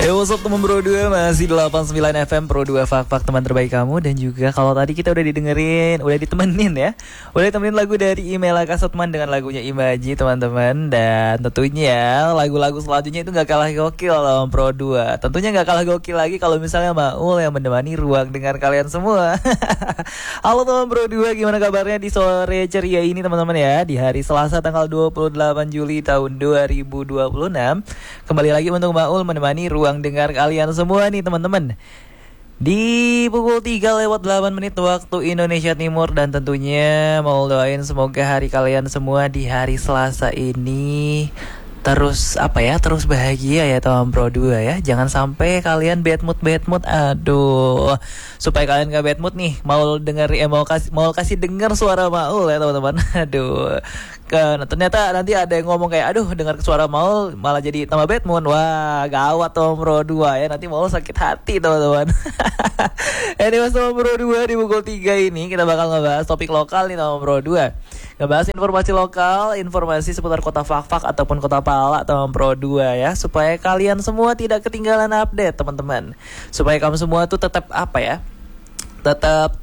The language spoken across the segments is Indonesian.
What's up teman Pro 2, masih 89 FM Pro 2 Fak-Fak teman terbaik kamu. Dan juga kalau tadi kita udah didengerin, udah ditemenin ya, udah ditemenin lagu dari Imela Kasutman dengan lagunya Imaji teman-teman. Dan tentunya lagu-lagu selanjutnya itu gak kalah gokil teman Pro 2. Tentunya gak kalah gokil lagi kalau misalnya Maul yang menemani ruang dengar kalian semua. Halo teman Pro 2, gimana kabarnya di sore ceria ini teman-teman ya, di hari Selasa tanggal 28 Juli tahun 2026. Kembali lagi untuk Maul menemani ruang dengar kalian semua nih teman-teman. Di pukul 3:08 waktu Indonesia Timur. Dan tentunya mau doain semoga hari kalian semua di hari Selasa ini terus terus bahagia ya teman Pro 2 ya. Jangan sampai kalian bad mood. Aduh. Supaya kalian gak bad mood nih, mau kasih denger suara Maul ya teman-teman. Aduh. Ternyata nanti ada yang ngomong kayak aduh dengar suara Maul malah jadi tambah bad mood. Wah, gawat teman Pro 2 ya. Nanti Maul sakit hati teman-teman. Anyway, teman Pro 2 di pukul 3 ini kita bakal ngebahas topik lokal nih teman Pro 2. Ngebahas informasi lokal, informasi seputar kota Fak-Fak ataupun kota Pala teman Pro 2 ya. Supaya kalian semua tidak ketinggalan update teman-teman. Supaya kamu semua tuh tetap tetap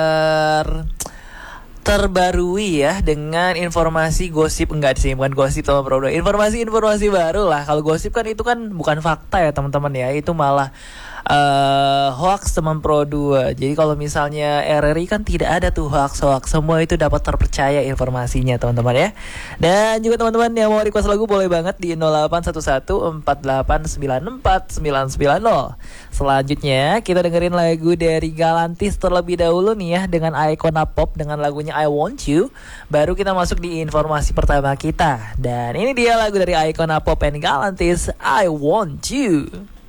terbarui ya dengan informasi gosip. Enggak sih, bukan gosip teman Pro 2. Informasi baru lah. Kalau gosip kan itu kan bukan fakta ya teman-teman ya. Itu malah hoax teman Pro 2. Jadi kalau misalnya RRI kan tidak ada tuh hoax. Semua itu dapat terpercaya informasinya teman-teman ya. Dan juga teman-teman yang mau request lagu boleh banget di 081148949990. Selanjutnya kita dengerin lagu dari Galantis terlebih dahulu nih ya, dengan Icona Pop dengan lagunya I Want You. Baru kita masuk di informasi pertama kita. Dan ini dia lagu dari Icona Pop and Galantis, I Want You.